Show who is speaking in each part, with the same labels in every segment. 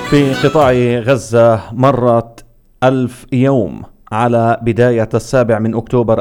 Speaker 1: في قطاع غزة مرت 1000 يوم على بداية 7 من أكتوبر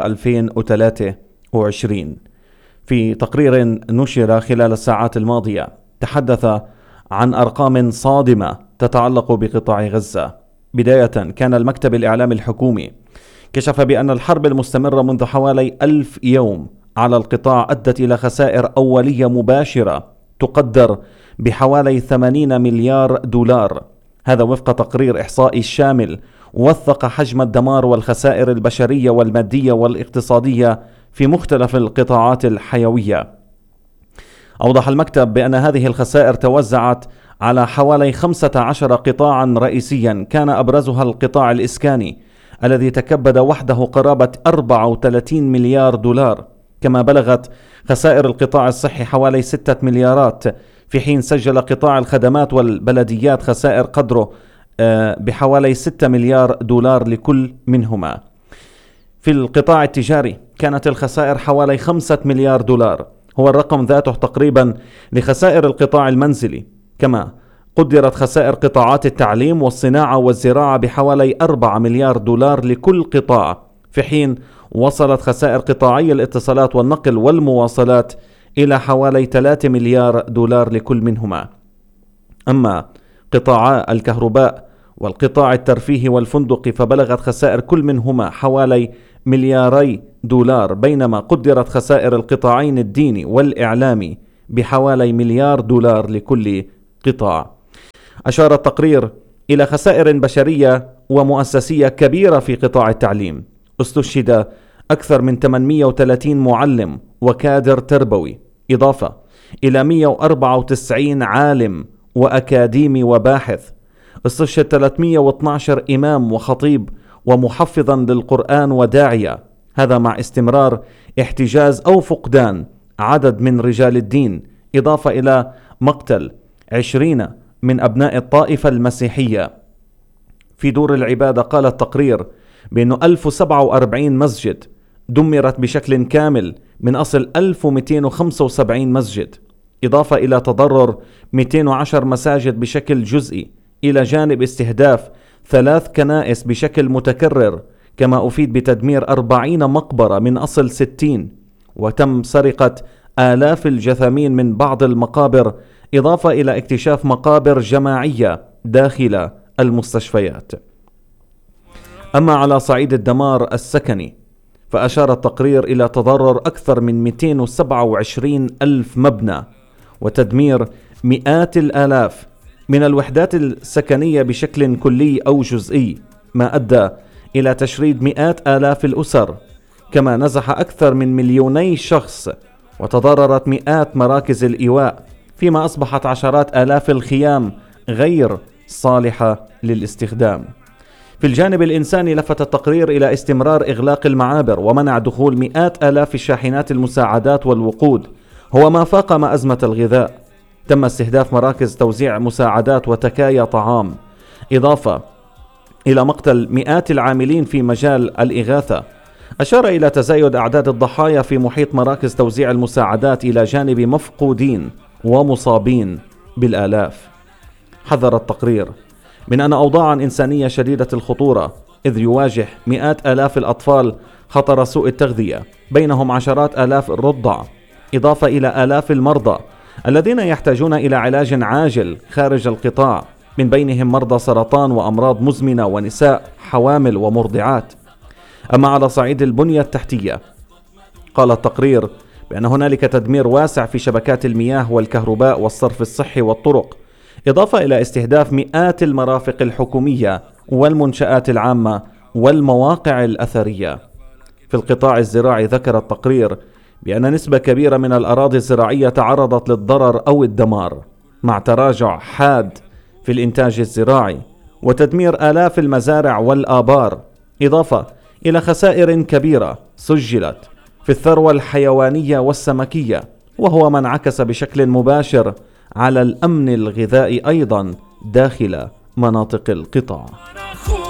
Speaker 1: 2023. في تقرير نشر خلال الساعات الماضية تحدث عن أرقام صادمة تتعلق بقطاع غزة. بداية كان المكتب الإعلامي الحكومي كشف بأن الحرب المستمرة منذ حوالي 1000 يوم على القطاع أدت إلى خسائر أولية مباشرة تقدر بحوالي 80 مليار دولار. هذا وفق تقرير إحصائي شامل وثق حجم الدمار والخسائر البشرية والمادية والاقتصادية في مختلف القطاعات الحيوية. أوضح المكتب بأن هذه الخسائر توزعت على حوالي 15 قطاعا رئيسيا، كان أبرزها القطاع الإسكاني الذي تكبد وحده قرابة 34 مليار دولار، كما بلغت خسائر القطاع الصحي حوالي 6 مليارات، في حين سجل قطاع الخدمات والبلديات خسائر قدره بحوالي 6 مليار دولار لكل منهما. في القطاع التجاري كانت الخسائر حوالي 5 مليار دولار، هو الرقم ذاته تقريبا لخسائر القطاع المنزلي. كما قدرت خسائر قطاعات التعليم والصناعة والزراعة بحوالي 4 مليار دولار لكل قطاع، في حين وصلت خسائر قطاعي الاتصالات والنقل والمواصلات إلى حوالي 3 مليار دولار لكل منهما. أما قطاعا الكهرباء والقطاع الترفيهي والفندقي فبلغت خسائر كل منهما حوالي 2 دولار، بينما قدرت خسائر القطاعين الديني والإعلامي بحوالي 1 دولار لكل قطاع. أشار التقرير إلى خسائر بشرية ومؤسسية كبيرة في قطاع التعليم، استشهد أكثر من 830 معلم وكادر تربوي، إضافة إلى 194 عالم وأكاديمي وباحث، استشهد 312 إمام وخطيب ومحفظا للقرآن وداعية، هذا مع استمرار احتجاز أو فقدان عدد من رجال الدين، إضافة إلى مقتل 20 من أبناء الطائفة المسيحية. في دور العبادة قال التقرير بأنه 1047 مسجد دمرت بشكل كامل من أصل 1275 مسجد، إضافة إلى تضرر 210 مساجد بشكل جزئي، إلى جانب استهداف 3 كنائس بشكل متكرر، كما أفيد بتدمير 40 مقبرة من أصل 60، وتم سرقة آلاف الجثامين من بعض المقابر، إضافة إلى اكتشاف مقابر جماعية داخل المستشفيات. أما على صعيد الدمار السكني فأشار التقرير إلى تضرر أكثر من 227 ألف مبنى وتدمير مئات الآلاف من الوحدات السكنية بشكل كلي أو جزئي، ما أدى إلى تشريد مئات آلاف الأسر، كما نزح أكثر من 2 شخص وتضررت مئات مراكز الإيواء، فيما أصبحت عشرات آلاف الخيام غير صالحة للاستخدام. في الجانب الإنساني لفت التقرير إلى استمرار إغلاق المعابر ومنع دخول مئات آلاف شاحنات المساعدات والوقود، هو ما فاقم أزمة الغذاء. تم استهداف مراكز توزيع مساعدات وتكايا طعام، إضافة إلى مقتل مئات العاملين في مجال الإغاثة. أشار إلى تزايد أعداد الضحايا في محيط مراكز توزيع المساعدات إلى جانب مفقودين ومصابين بالآلاف. حذر التقرير من أن أوضاعا إنسانية شديدة الخطورة، إذ يواجه مئات آلاف الأطفال خطر سوء التغذية، بينهم عشرات آلاف الرضع، إضافة إلى آلاف المرضى الذين يحتاجون إلى علاج عاجل خارج القطاع، من بينهم مرضى سرطان وأمراض مزمنة ونساء حوامل ومرضعات. أما على صعيد البنية التحتية قال التقرير بأن هنالك تدمير واسع في شبكات المياه والكهرباء والصرف الصحي والطرق، إضافة إلى استهداف مئات المرافق الحكومية والمنشآت العامة والمواقع الأثرية. في القطاع الزراعي ذكر التقرير بأن نسبة كبيرة من الأراضي الزراعية تعرضت للضرر أو الدمار، مع تراجع حاد في الإنتاج الزراعي وتدمير آلاف المزارع والآبار، إضافة إلى خسائر كبيرة سجلت في الثروة الحيوانية والسمكية، وهو ما انعكس بشكل مباشر على الأمن الغذائي أيضا داخل مناطق القطاع.